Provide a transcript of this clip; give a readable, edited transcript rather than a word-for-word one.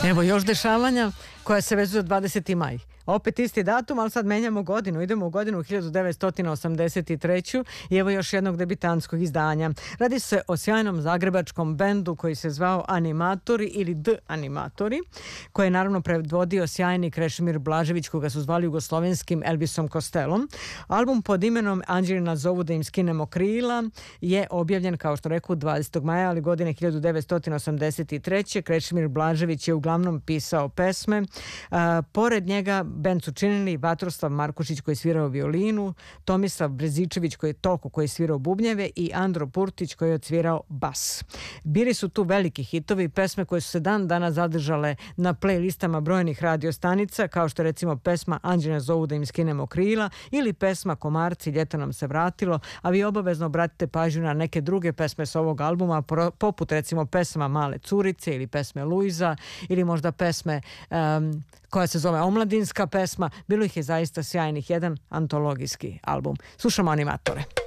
Evo još dešavanja koja se vezuju za 20. maj. Opet isti datum, ali sad menjamo godinu. Idemo u godinu 1983. I evo još jednog debitanskog izdanja. Radi se o sjajnom zagrebačkom bendu koji se zvao Animatori ili D Animatori, koje je naravno predvodio sjajni Krešimir Blažević, koga su zvali jugoslovenskim Elvisom Costellom. Album pod imenom Anđelina zovu da im skinemo krila je objavljen, kao što reku, 20. maja, ali godine 1983. Krešimir Blažević je uglavnom pisao pesme. Pored njega bend su činili Vatroslav Markušić koji je svirao violinu, Tomislav Brezičević koji je svirao bubnjeve i Andro Purtić koji je odsvirao bas. Bili su tu veliki hitovi, pesme koje su se dan danas zadržale na playlistama brojnih radiostanica, kao što je recimo pesma Anđelina zovu da im skinemo krila ili pesma Komarci, ljeto nam se vratilo, a vi obavezno obratite pažnju na neke druge pesme s ovog albuma, poput recimo pesma Male curice ili pesme Luiza ili možda pesme koja se zove Omladinska pesma. Bilo ih je zaista sjajnih, jedan antologijski album. Slušamo Animatore.